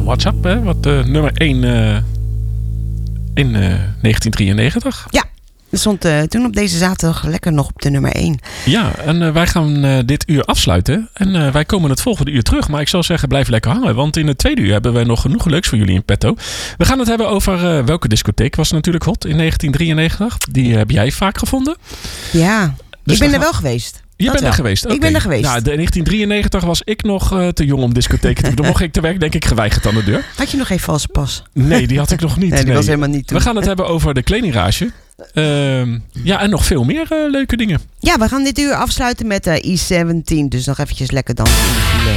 What's Up, hè? Wat nummer 1 in 1993. Ja. Er stond toen op deze zaterdag lekker nog op de nummer 1. Ja, en wij gaan dit uur afsluiten. En wij komen het volgende uur terug. Maar ik zou zeggen, blijf lekker hangen. Want in het tweede uur hebben wij nog genoeg leuks voor jullie in petto. We gaan het hebben over welke discotheek was natuurlijk hot in 1993. Die heb jij vaak gevonden. Ja, Dus ik ben er wel geweest. Je bent er geweest? Okay. Ik ben er geweest. Nou, in 1993 was ik nog te jong om discotheken te doen. Dan mocht ik te werk, denk ik, geweigerd aan de deur. Had je nog geen valse pas? Nee, die had ik nog niet. Nee, die was helemaal niet toen. We gaan het hebben over de kledingrage. Ja, en nog veel meer leuke dingen. Ja, we gaan dit uur afsluiten met E17. Dus nog eventjes lekker dansen in de file.